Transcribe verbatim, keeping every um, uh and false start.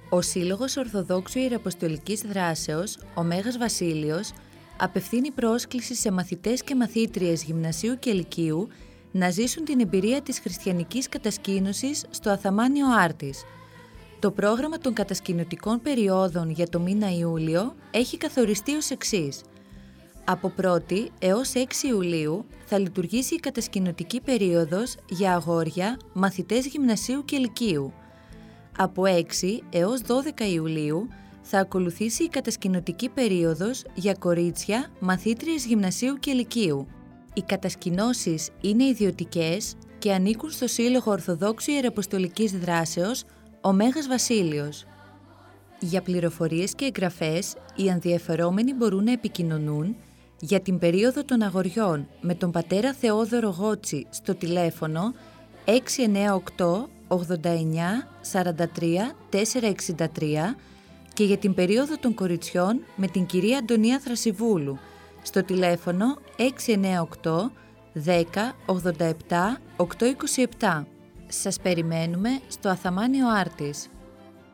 Ο Σύλλογος Ορθοδόξου Ιεραποστολικής Δράσεως, ο Μέγας Βασίλειος, απευθύνει πρόσκληση σε μαθητές και μαθήτριες γυμνασίου και λυκείου να ζήσουν την εμπειρία της χριστιανικής κατασκήνωσης στο Αθαμάνιο Άρτης. Το πρόγραμμα των κατασκηνωτικών περιόδων για το μήνα Ιούλιο έχει καθοριστεί ως εξής. Από πρώτη έως έξι Ιουλίου θα λειτουργήσει η κατασκηνωτική περίοδος για αγόρια, μαθητές γυμνασίου και λυκείου. Από έξι έως δώδεκα Ιουλίου θα ακολουθήσει η κατασκηνωτική περίοδος για κορίτσια, μαθήτριες γυμνασίου και λυκείου. Οι κατασκηνώσεις είναι ιδιωτικές και ανήκουν στο Σύλλογο Ορθοδόξου Ιεραποστολικής Δράσεως, ο Μέγας Βασίλειος. Για πληροφορίες και εγγραφές, οι ενδιαφερόμενοι μπορούν να επικοινωνούν για την περίοδο των αγοριών με τον πατέρα Θεόδωρο Γότση στο τηλέφωνο έξι εννιά οκτώ ογδόντα εννιά σαράντα τρία τετρακόσια εξήντα τρία και για την περίοδο των κοριτσιών με την κυρία Αντωνία Θρασιβούλου στο τηλέφωνο έξι εννιά οκτώ δέκα ογδόντα επτά οκτακόσια είκοσι επτά. Σας περιμένουμε στο Αθαμάνιο Άρτης.